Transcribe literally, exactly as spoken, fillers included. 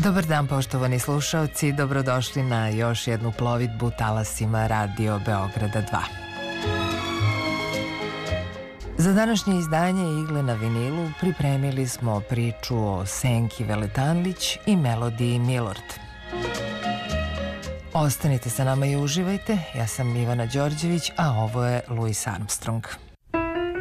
Dobar dan, poštovani slušaoci, dobrodošli na još jednu plovidbu talasima Radio Beograda dva. Za današnje izdanje Igle na vinilu pripremili smo priču o Senki Veletanlić i melodiji Milord. Ostanite sa nama i uživajte, ja sam Ivana Đorđević, a ovo je Louis Armstrong.